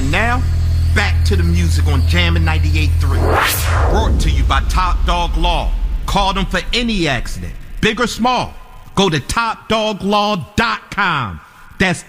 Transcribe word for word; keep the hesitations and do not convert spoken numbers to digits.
And now, back to the music on Jammin' ninety-eight point three. Brought to you by Top Dog Law. Call them for any accident, big or small. Go to top dog law dot com. That's